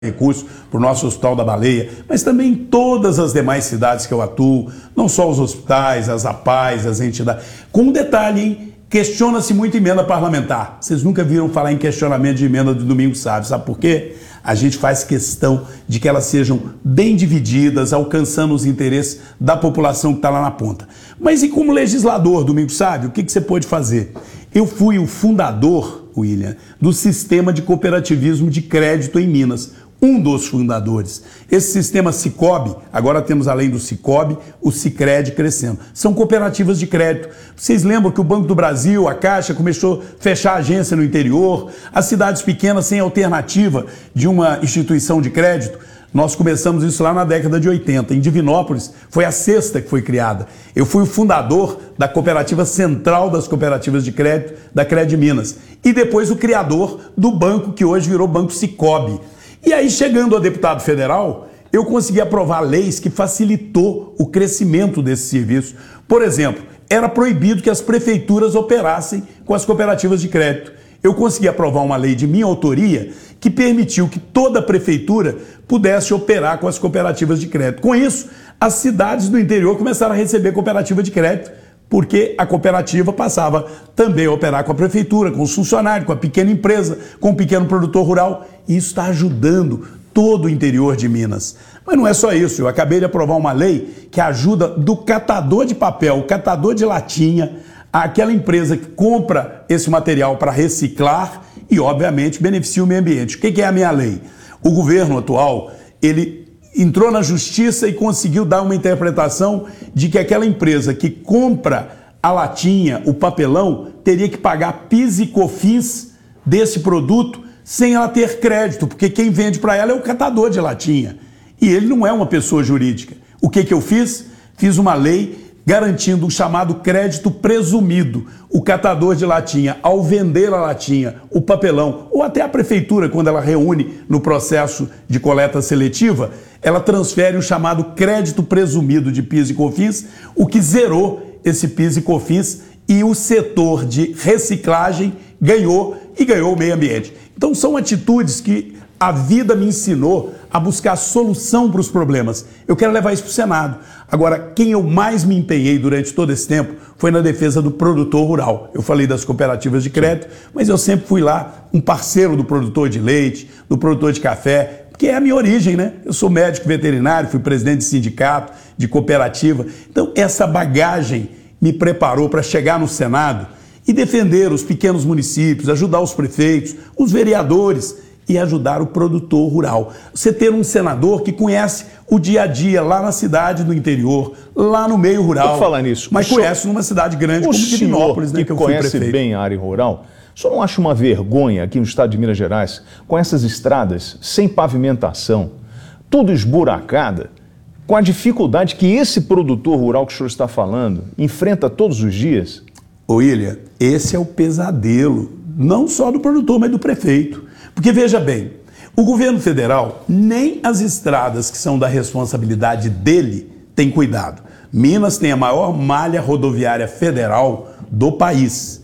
recursos para o nosso Hospital da Baleia, mas também em todas as demais cidades que eu atuo, não só os hospitais, as APAES, as entidades. Com um detalhe, hein? Questiona-se muito emenda parlamentar. Vocês nunca viram falar em questionamento de emenda do Domingos Sávio, sabe por quê? A gente faz questão de que elas sejam bem divididas, alcançando os interesses da população que está lá na ponta. Mas e como legislador, Domingos Sávio, o que você pôde fazer? Eu fui o fundador, William, do sistema de cooperativismo de crédito em Minas. Um dos fundadores. Esse sistema Sicob, agora temos além do Sicob, o Sicredi crescendo. São cooperativas de crédito. Vocês lembram que o Banco do Brasil, a Caixa, começou a fechar agência no interior, as cidades pequenas sem alternativa de uma instituição de crédito. Nós começamos isso lá na década de 80. Em Divinópolis, foi a sexta que foi criada. Eu fui o fundador da Cooperativa Central das Cooperativas de Crédito, da Cred Minas. E depois o criador do banco que hoje virou Banco Sicob. E aí, chegando a deputado federal, eu consegui aprovar leis que facilitou o crescimento desse serviço. Por exemplo, era proibido que as prefeituras operassem com as cooperativas de crédito. Eu consegui aprovar uma lei de minha autoria que permitiu que toda prefeitura pudesse operar com as cooperativas de crédito. Com isso, as cidades do interior começaram a receber cooperativa de crédito, porque a cooperativa passava também a operar com a prefeitura, com os funcionários, com a pequena empresa, com o pequeno produtor rural. E isso está ajudando todo o interior de Minas. Mas não é só isso, eu acabei de aprovar uma lei que ajuda do catador de papel, o catador de latinha, aquela empresa que compra esse material para reciclar e, obviamente, beneficia o meio ambiente. O que é a minha lei? O governo atual, ele entrou na justiça e conseguiu dar uma interpretação de que aquela empresa que compra a latinha, o papelão, teria que pagar PIS e COFINS desse produto sem ela ter crédito, porque quem vende para ela é o catador de latinha. E ele não é uma pessoa jurídica. O que eu fiz? Fiz uma lei garantindo o chamado crédito presumido. O catador de latinha, ao vender a latinha, o papelão, ou até a prefeitura, quando ela reúne no processo de coleta seletiva, ela transfere o chamado crédito presumido de PIS e COFINS, o que zerou esse PIS e COFINS, e o setor de reciclagem ganhou e ganhou o meio ambiente. Então são atitudes que a vida me ensinou a buscar solução para os problemas. Eu quero levar isso para o Senado. Agora, quem eu mais me empenhei durante todo esse tempo foi na defesa do produtor rural. Eu falei das cooperativas de crédito, mas eu sempre fui lá um parceiro do produtor de leite, do produtor de café, que é a minha origem, né? Eu sou médico veterinário, fui presidente de sindicato, de cooperativa. Então, essa bagagem me preparou para chegar no Senado e defender os pequenos municípios, ajudar os prefeitos, os vereadores e ajudar o produtor rural. Você ter um senador que conhece o dia a dia lá na cidade do interior, lá no meio rural. Vou falar nisso. Mas conhece numa cidade grande como Divinópolis, né, que eu fui prefeito. Conhece bem a área rural. O senhor não acha uma vergonha aqui no estado de Minas Gerais, com essas estradas sem pavimentação, tudo esburacada, com a dificuldade que esse produtor rural que o senhor está falando enfrenta todos os dias? Ô William, esse é o pesadelo, não só do produtor, mas do prefeito. Porque veja bem, o governo federal, nem as estradas que são da responsabilidade dele tem cuidado. Minas tem a maior malha rodoviária federal do país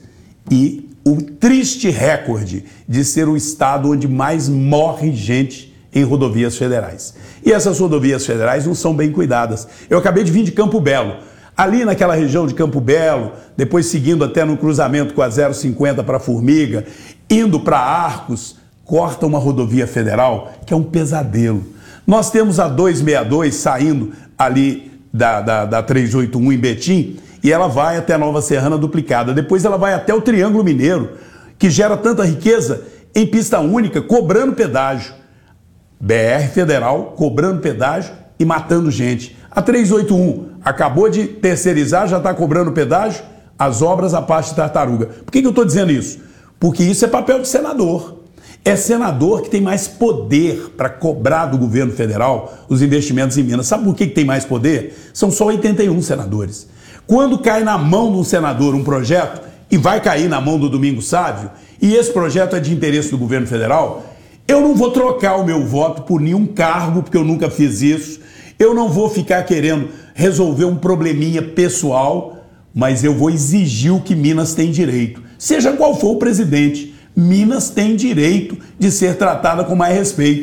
e o triste recorde de ser o estado onde mais morre gente em rodovias federais. E essas rodovias federais não são bem cuidadas. Eu acabei de vir de Campo Belo. Ali naquela região de Campo Belo, depois seguindo até no cruzamento com a 050 para Formiga, indo para Arcos, corta uma rodovia federal que é um pesadelo. Nós temos a 262 saindo ali da 381 em Betim e ela vai até a Nova Serrana duplicada. Depois ela vai até o Triângulo Mineiro, que gera tanta riqueza em pista única, cobrando pedágio. BR federal cobrando pedágio e matando gente. A 381 acabou de terceirizar, já está cobrando pedágio, as obras a parte de Tartaruga. Por que eu estou dizendo isso? Porque isso é papel de senador. É senador que tem mais poder para cobrar do governo federal os investimentos em Minas. Sabe por que tem mais poder? São só 81 senadores. Quando cai na mão de um senador um projeto, e vai cair na mão do Domingos Sávio, e esse projeto é de interesse do governo federal, eu não vou trocar o meu voto por nenhum cargo, porque eu nunca fiz isso. Eu não vou ficar querendo resolver um probleminha pessoal, mas eu vou exigir o que Minas tem direito. Seja qual for o presidente, Minas tem direito de ser tratada com mais respeito.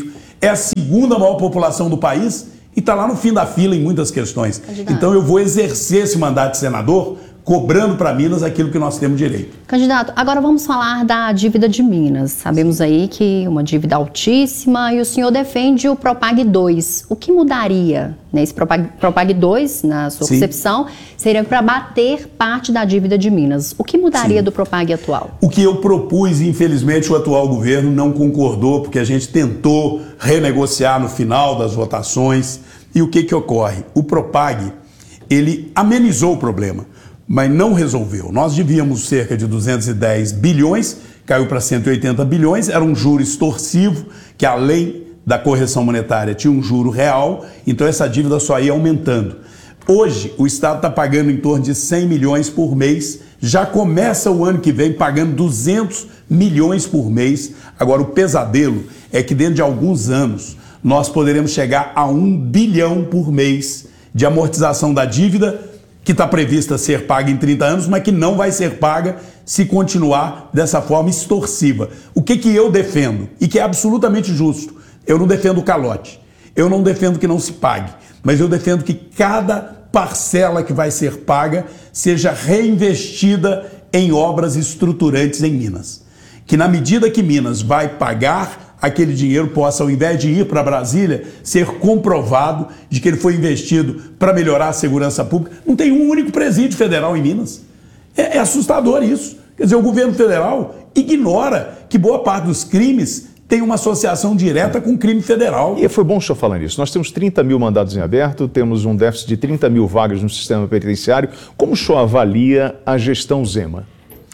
é a segunda maior população do país e está lá no fim da fila em muitas questões. Candidato. Então eu vou exercer esse mandato de senador cobrando para Minas aquilo que nós temos direito. Candidato, agora vamos falar da dívida de Minas. Sabemos aí que uma dívida altíssima e o senhor defende o Propag 2. O que mudaria nesse Propag 2, na sua concepção, seria para bater parte da dívida de Minas. O que mudaria do Propag atual? O que eu propus, infelizmente, o atual governo não concordou, porque a gente tentou renegociar no final das votações. E o que ocorre? O Propag, ele amenizou o problema, mas não resolveu. Nós devíamos cerca de 210 bilhões, caiu para 180 bilhões, era um juro extorsivo, que além da correção monetária tinha um juro real, então essa dívida só ia aumentando. Hoje, o Estado está pagando em torno de 100 milhões por mês, já começa o ano que vem pagando 200 milhões por mês. Agora, o pesadelo é que dentro de alguns anos nós poderemos chegar a 1 bilhão por mês de amortização da dívida, que está prevista ser paga em 30 anos, mas que não vai ser paga se continuar dessa forma extorsiva. O que eu defendo, e que é absolutamente justo, eu não defendo o calote, eu não defendo que não se pague, mas eu defendo que cada parcela que vai ser paga seja reinvestida em obras estruturantes em Minas. Que na medida que Minas vai pagar, aquele dinheiro possa, ao invés de ir para Brasília, ser comprovado de que ele foi investido para melhorar a segurança pública. Não tem um único presídio federal em Minas. É assustador isso. Quer dizer, o governo federal ignora que boa parte dos crimes tem uma associação direta com o crime federal. E foi bom o senhor falar nisso. Nós temos 30 mil mandados em aberto, temos um déficit de 30 mil vagas no sistema penitenciário. Como o senhor avalia a gestão Zema?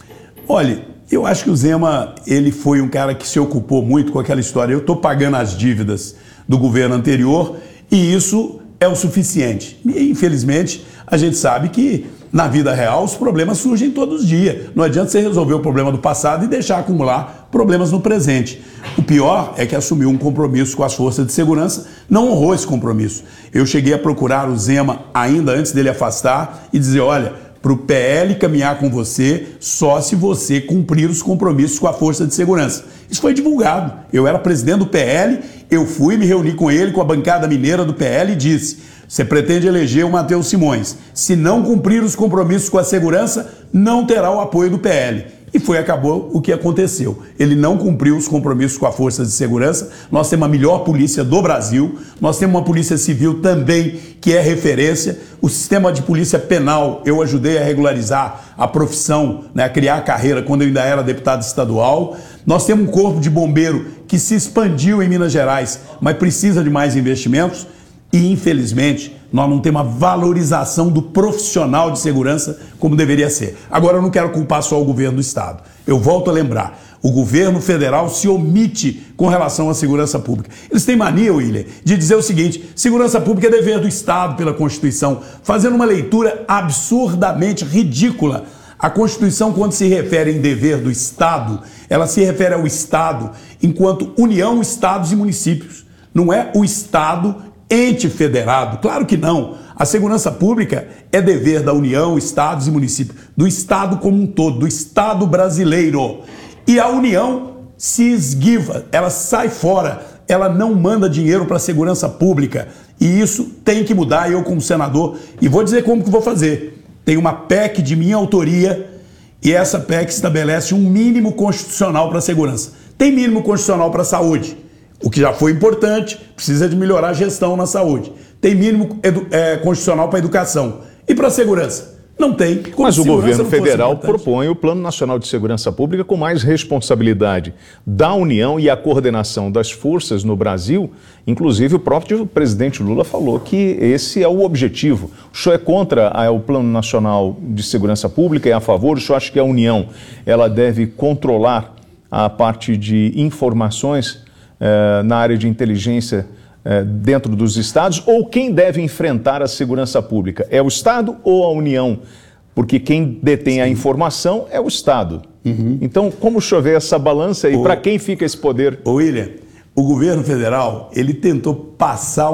Olha, eu acho que o Zema, ele foi um cara que se ocupou muito com aquela história. Eu estou pagando as dívidas do governo anterior e isso é o suficiente. E, infelizmente, a gente sabe que na vida real os problemas surgem todos os dias. Não adianta você resolver o problema do passado e deixar acumular problemas no presente. O pior é que assumiu um compromisso com as forças de segurança, não honrou esse compromisso. Eu cheguei a procurar o Zema ainda antes dele afastar e dizer, olha, para o PL caminhar com você só se você cumprir os compromissos com a Força de Segurança. Isso foi divulgado. Eu era presidente do PL, eu fui me reunir com ele, com a bancada mineira do PL e disse, você pretende eleger o Matheus Simões. Se não cumprir os compromissos com a segurança, não terá o apoio do PL. E acabou o que aconteceu. Ele não cumpriu os compromissos com a Força de Segurança. Nós temos a melhor polícia do Brasil. Nós temos uma polícia civil também que é referência. O sistema de polícia penal, eu ajudei a regularizar a profissão, né, a criar a carreira quando eu ainda era deputado estadual. Nós temos um corpo de bombeiro que se expandiu em Minas Gerais, mas precisa de mais investimentos. E, infelizmente, nós não temos a valorização do profissional de segurança como deveria ser. Agora, eu não quero culpar só o governo do Estado. Eu volto a lembrar, o governo federal se omite com relação à segurança pública. Eles têm mania, William, de dizer o seguinte, segurança pública é dever do Estado pela Constituição, fazendo uma leitura absurdamente ridícula. A Constituição, quando se refere em dever do Estado, ela se refere ao Estado enquanto União, Estados e municípios. Não é o Estado ente federado, claro que não. A segurança pública é dever da União, Estados e municípios, do Estado como um todo, do Estado brasileiro. E a União se esguiva, ela sai fora, ela não manda dinheiro para a segurança pública. E isso tem que mudar, eu como senador, e vou dizer como que vou fazer. Tem uma PEC de minha autoria e essa PEC estabelece um mínimo constitucional para a segurança. Tem mínimo constitucional para a saúde. O que já foi importante, precisa de melhorar a gestão na saúde. Tem mínimo constitucional para a educação. E para a segurança? Não tem. Mas o governo federal propõe o Plano Nacional de Segurança Pública com mais responsabilidade da União e a coordenação das forças no Brasil. Inclusive, o próprio presidente Lula falou que esse é o objetivo. O senhor é contra o Plano Nacional de Segurança Pública, é a favor? O senhor acha que a União ela deve controlar a parte de informações na área de inteligência dentro dos estados, ou quem deve enfrentar a segurança pública? É o Estado ou a União? Porque quem detém a informação é o Estado. Então, como o senhor vê essa balança e para quem fica esse poder? William, o governo federal, ele tentou passar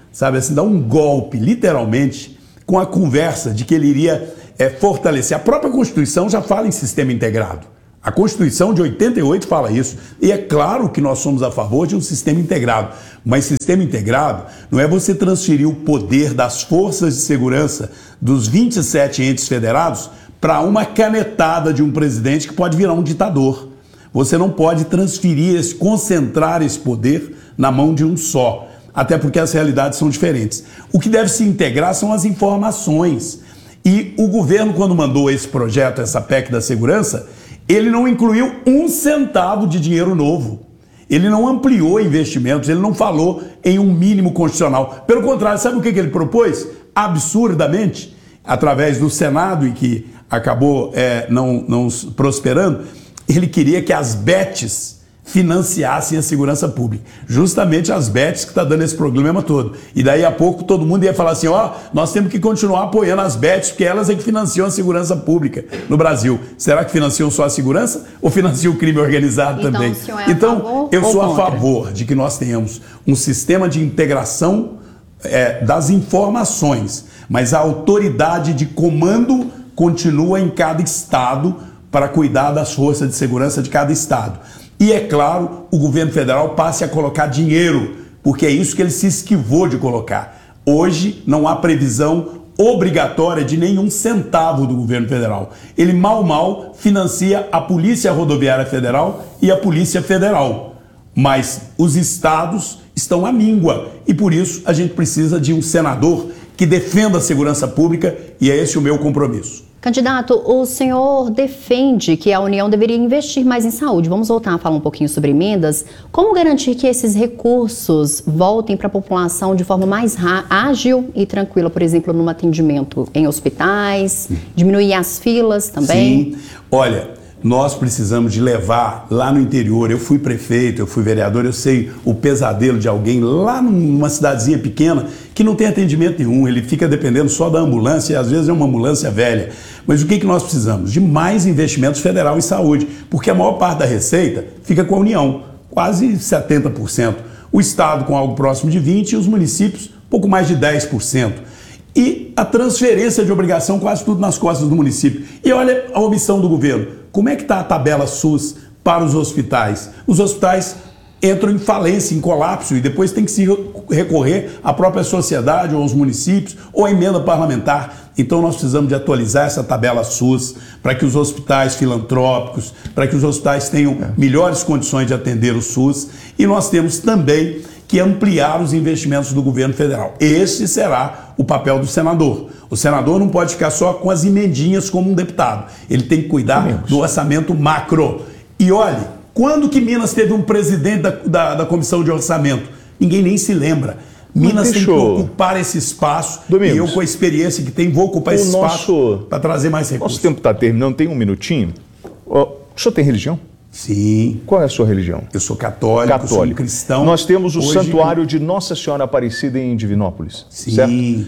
dar um golpe, literalmente, com a conversa de que ele iria fortalecer. A própria Constituição já fala em sistema integrado. A Constituição de 88 fala isso. E é claro que nós somos a favor de um sistema integrado. Mas sistema integrado não é você transferir o poder das forças de segurança dos 27 entes federados para uma canetada de um presidente que pode virar um ditador. Você não pode transferir, concentrar esse poder na mão de um só. Até porque as realidades são diferentes. O que deve se integrar são as informações. E o governo, quando mandou esse projeto, essa PEC da segurança, ele não incluiu um centavo de dinheiro novo. Ele não ampliou investimentos, ele não falou em um mínimo constitucional. Pelo contrário, sabe o que ele propôs? Absurdamente, através do Senado, e que acabou não prosperando, ele queria que as BETs financiassem a segurança pública. Justamente as BETs que está dando esse problema todo. E daí a pouco todo mundo ia falar assim, nós temos que continuar apoiando as BETs, porque elas é que financiam a segurança pública no Brasil. Será que financiam só a segurança ou financiam o crime organizado também? Então, eu sou a favor de que nós tenhamos um sistema de integração das informações, mas a autoridade de comando continua em cada estado para cuidar das forças de segurança de cada estado. E, é claro, o governo federal passe a colocar dinheiro, porque é isso que ele se esquivou de colocar. Hoje não há previsão obrigatória de nenhum centavo do governo federal. Ele mal financia a Polícia Rodoviária Federal e a Polícia Federal. Mas os estados estão à míngua e por isso a gente precisa de um senador que defenda a segurança pública e é esse o meu compromisso. Candidato, o senhor defende que a União deveria investir mais em saúde. Vamos voltar a falar um pouquinho sobre emendas. Como garantir que esses recursos voltem para a população de forma mais ágil e tranquila, por exemplo, no atendimento em hospitais, diminuir as filas também? Sim, olha, nós precisamos de levar lá no interior. Eu fui prefeito, eu fui vereador, eu sei o pesadelo de alguém lá numa cidadezinha pequena que não tem atendimento nenhum, ele fica dependendo só da ambulância e às vezes é uma ambulância velha. Mas o que nós precisamos? De mais investimentos federal em saúde, porque a maior parte da receita fica com a União, quase 70%. O Estado com algo próximo de 20% e os municípios pouco mais de 10%. E a transferência de obrigação quase tudo nas costas do município. E olha a omissão do governo. Como é que está a tabela SUS para os hospitais? Os hospitais entram em falência, em colapso, e depois tem que se recorrer à própria sociedade, ou aos municípios, ou à emenda parlamentar. Então nós precisamos de atualizar essa tabela SUS para que os hospitais filantrópicos, para que os hospitais tenham melhores condições de atender o SUS. E nós temos também que ampliar os investimentos do governo federal. Esse será o papel do senador. O senador não pode ficar só com as emendinhas como um deputado. Ele tem que cuidar do orçamento macro. E olhe, quando que Minas teve um presidente da Comissão de Orçamento? Ninguém nem se lembra. Minas tem que ocupar esse espaço. Domingos, e eu, com a experiência que tenho, vou ocupar esse espaço para trazer mais recursos. Nosso tempo está terminando, tem um minutinho. O senhor tem religião? Sim. Qual é a sua religião? Eu sou católico, sou um cristão. Nós temos o Santuário de Nossa Senhora Aparecida em Divinópolis, certo? Sim.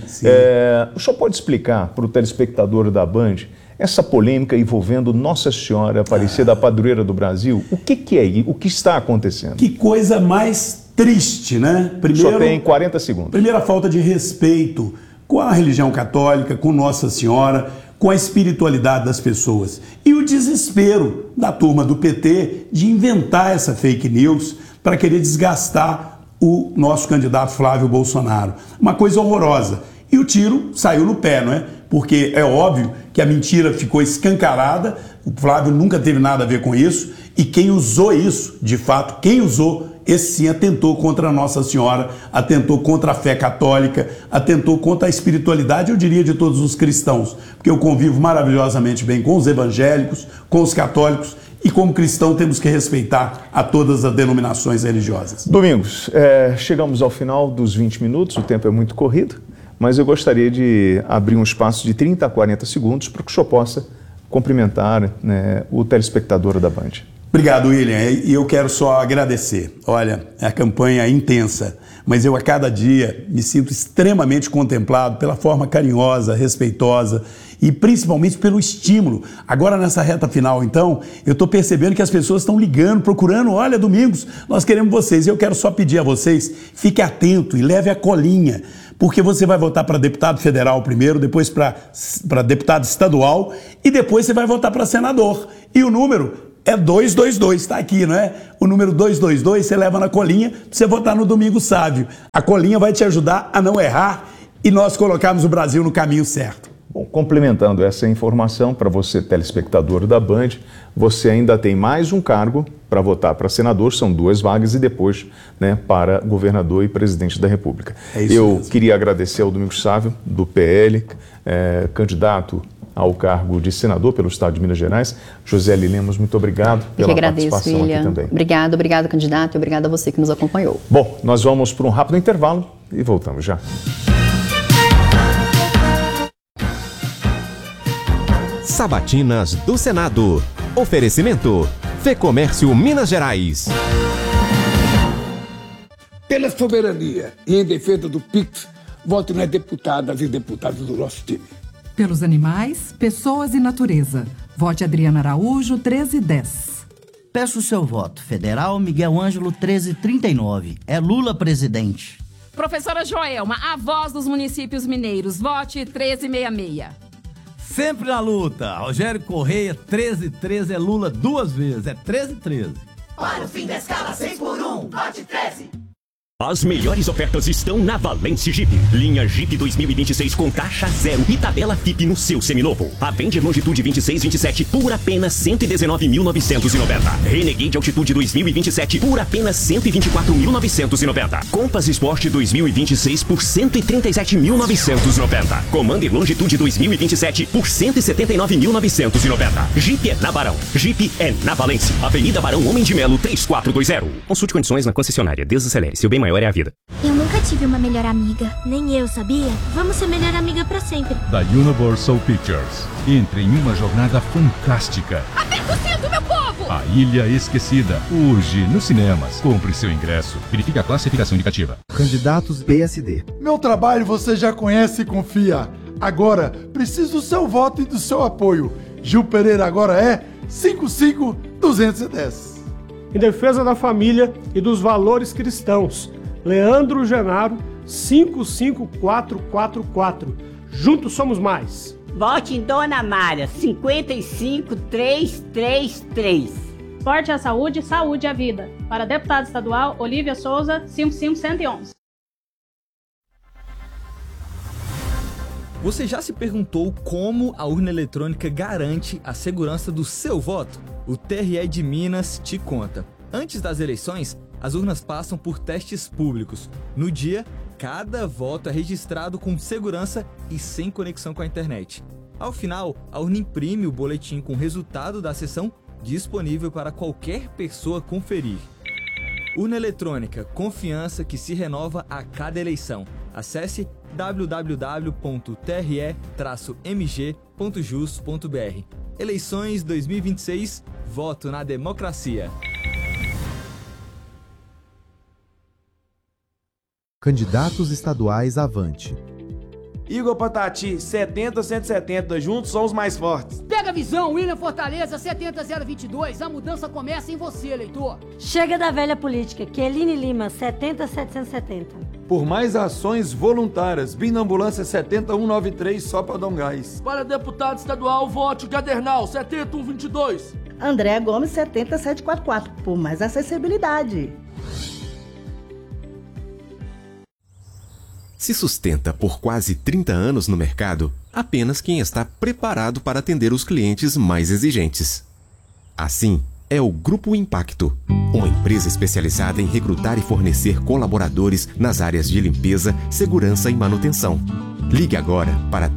O senhor pode explicar para o telespectador da Band essa polêmica envolvendo Nossa Senhora Aparecida, a padroeira do Brasil? O que é isso? O que está acontecendo? Que coisa mais triste, né? Primeiro, o senhor tem 40 segundos. Primeira falta de respeito com a religião católica, com Nossa Senhora, com a espiritualidade das pessoas. E o desespero da turma do PT de inventar essa fake news para querer desgastar o nosso candidato Flávio Bolsonaro. Uma coisa horrorosa. E o tiro saiu no pé, não é? Porque é óbvio que a mentira ficou escancarada, o Flávio nunca teve nada a ver com isso, e quem usou isso, de fato, quem usou, esse sim atentou contra a Nossa Senhora, atentou contra a fé católica, atentou contra a espiritualidade, eu diria, de todos os cristãos, porque eu convivo maravilhosamente bem com os evangélicos, com os católicos, e como cristão temos que respeitar a todas as denominações religiosas. Domingos, chegamos ao final dos 20 minutos, o tempo é muito corrido, mas eu gostaria de abrir um espaço de 30 a 40 segundos para que o senhor possa cumprimentar, né, o telespectador da Band. Obrigado, William. E eu quero só agradecer. Olha, a campanha é intensa, mas eu a cada dia me sinto extremamente contemplado pela forma carinhosa, respeitosa e principalmente pelo estímulo. Agora nessa reta final, então, eu estou percebendo que as pessoas estão ligando, procurando. Olha, Domingos, nós queremos vocês. Eu quero só pedir a vocês, fique atento e leve a colinha, porque você vai votar para deputado federal primeiro, depois para deputado estadual e depois você vai votar para senador. E o número é 222, está aqui, não é? O número 222 você leva na colinha para você votar no Domingo Sávio. A colinha vai te ajudar a não errar e nós colocarmos o Brasil no caminho certo. Bom, complementando essa informação, para você, telespectador da Band, você ainda tem mais um cargo para votar para senador, são 2 vagas, e depois, né, para governador e presidente da República. Eu queria agradecer ao Domingos Sávio, do PL, candidato ao cargo de senador pelo Estado de Minas Gerais. Josiele Lemos, muito obrigado pela participação aqui também. Obrigado, candidato, e obrigado a você que nos acompanhou. Bom, nós vamos para um rápido intervalo e voltamos já. Sabatinas do Senado. Oferecimento: Fecomércio Minas Gerais. Pela soberania e em defesa do PIX, voto nas deputadas e deputados do nosso time. Pelos animais, pessoas e natureza. Vote Adriana Araújo, 1310. Peço o seu voto. Federal Miguel Ângelo, 1339. É Lula presidente. Professora Joelma, a voz dos municípios mineiros. Vote 1366. Sempre na luta. Rogério Correia, 1313. É Lula 2 vezes. É 1313. Para o fim da escala 6 por 1. Vote 13. As melhores ofertas estão na Valence Jeep. Linha Jeep 2026 com taxa zero e tabela FIP no seu seminovo. Avenger Longitude 2627 por apenas 119.990. Renegade Altitude 2027 por apenas 124.990. Compass Sport 2026 por 137.990. Commander Longitude 2027 por 179.990. Jeep é na Barão. Jeep é na Valence. Avenida Barão Homem de Melo 3420. Consulte condições na concessionária. Desacelere. Seu bem maior é a vida. Eu nunca tive uma melhor amiga. Nem eu, sabia? Vamos ser melhor amiga pra sempre. Da Universal Pictures. Entre em uma jornada fantástica. Aperta o cinto, meu povo! A Ilha Esquecida. Hoje, nos cinemas. Compre seu ingresso. Verifique a classificação indicativa. Candidatos PSD. Meu trabalho você já conhece e confia. Agora, preciso do seu voto e do seu apoio. Gil Pereira agora é 55210. Em defesa da família e dos valores cristãos. Leandro Genaro, 55444. Juntos somos mais. Vote em Dona Mária, 55333. Forte à saúde, saúde à vida. Para deputado estadual, Olívia Souza, 55111. Você já se perguntou como a urna eletrônica garante a segurança do seu voto? O TRE de Minas te conta. Antes das eleições, as urnas passam por testes públicos. No dia, cada voto é registrado com segurança e sem conexão com a internet. Ao final, a urna imprime o boletim com o resultado da sessão disponível para qualquer pessoa conferir. Urna eletrônica, confiança que se renova a cada eleição. Acesse www.tre-mg.jus.br. Eleições 2026, voto na democracia. Candidatos estaduais avante. Igor Patati, 70-170, juntos somos mais fortes. Pega a visão, William Fortaleza, 70-022, a mudança começa em você, eleitor. Chega da velha política, Keline Lima, 70-770. Por mais ações voluntárias, Bim na Ambulância 70193, só para dar um gás. Para deputado estadual, vote Gadernal, 70122. André Gomes, 70744, por mais acessibilidade. Se sustenta por quase 30 anos no mercado apenas quem está preparado para atender os clientes mais exigentes. Assim, é o Grupo Impacto, uma empresa especializada em recrutar e fornecer colaboradores nas áreas de limpeza, segurança e manutenção. Ligue agora para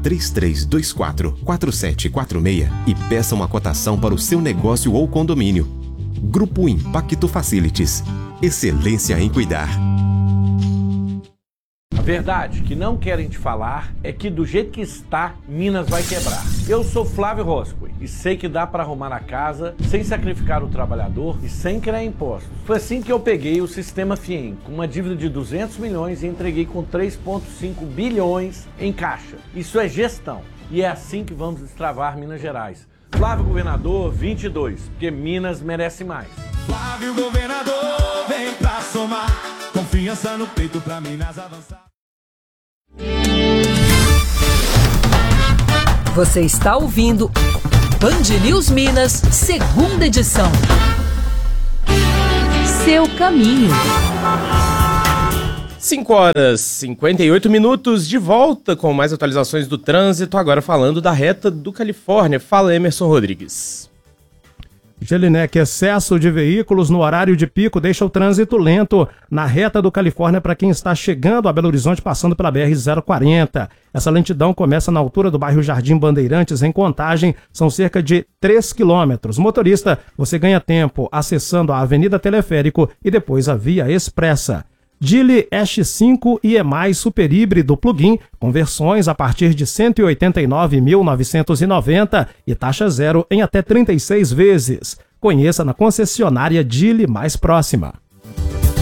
3324-4746 e peça uma cotação para o seu negócio ou condomínio. Grupo Impacto Facilities. Excelência em cuidar. A verdade que não querem te falar é que do jeito que está, Minas vai quebrar. Eu sou Flávio Roscoe e sei que dá para arrumar a casa sem sacrificar o trabalhador e sem criar impostos. Foi assim que eu peguei o Sistema FIEM, com uma dívida de 200 milhões e entreguei com 3,5 bilhões em caixa. Isso é gestão e é assim que vamos destravar Minas Gerais. Flávio Governador 22, porque Minas merece mais. Flávio Governador, vem pra somar, confiança no peito pra Minas avançar. Você está ouvindo Band News Minas, segunda edição. Seu caminho. 5h58, de volta com mais atualizações do trânsito, agora falando da reta do Califórnia. Fala, Emerson Rodrigues. Gelinek, excesso de veículos no horário de pico deixa o trânsito lento na reta do Califórnia para quem está chegando a Belo Horizonte passando pela BR-040. Essa lentidão começa na altura do bairro Jardim Bandeirantes, em Contagem, são cerca de 3 quilômetros. Motorista, você ganha tempo acessando a Avenida Teleférico e depois a Via Expressa. Geely EX5 e E+, super híbrido plug-in, com versões a partir de R$ 189.990 e taxa zero em até 36 vezes. Conheça na concessionária Geely mais próxima.